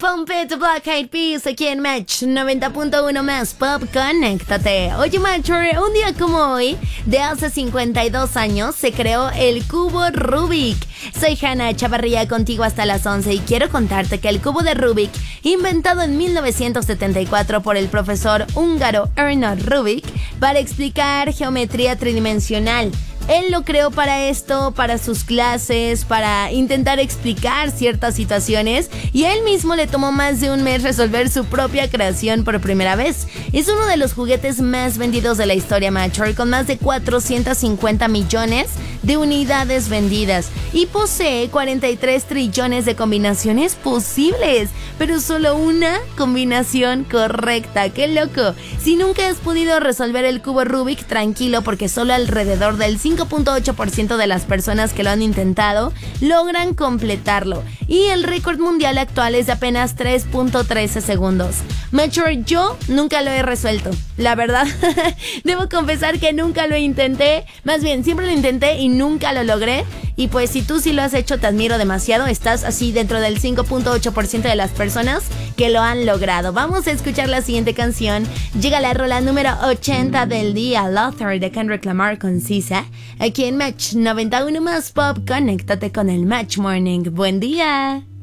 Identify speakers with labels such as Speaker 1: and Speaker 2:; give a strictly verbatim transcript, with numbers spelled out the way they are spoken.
Speaker 1: Pump It, Black Eyed Peas, aquí en Match noventa punto uno más Pop, conéctate. Oye, Matcher, un día como hoy, de hace cincuenta y dos años, se creó el cubo Rubik. Soy Hanna Chavarría, contigo hasta las once, y quiero contarte que el cubo de Rubik, inventado en mil novecientos setenta y cuatro por el profesor húngaro Erno Rubik, para explicar geometría tridimensional. Él lo creó para esto, para sus clases, para intentar explicar ciertas situaciones, y a él mismo le tomó más de un mes resolver su propia creación por primera vez. Es uno de los juguetes más vendidos de la historia, Matcher, con más de cuatrocientos cincuenta millones de unidades vendidas, y posee cuarenta y tres trillones de combinaciones posibles, pero solo una combinación correcta. ¡Qué loco! Si nunca has podido resolver el cubo Rubik, tranquilo, porque solo alrededor del cinco punto ocho por ciento de las personas que lo han intentado logran completarlo, y el récord mundial actual es de apenas tres punto trece segundos. Matcher, yo nunca lo he resuelto, la verdad. Debo confesar que nunca lo intenté, más bien siempre lo intenté y nunca lo logré. Y pues si tú sí lo has hecho, te admiro demasiado. Estás así dentro del cinco punto ocho por ciento de las personas que lo han logrado. Vamos a escuchar la siguiente canción. Llega la rola número ochenta del día, Lothar de Kendrick Lamar con Sisa, aquí en Match noventa y uno más Pop. Conéctate con el Match Morning. Buen día.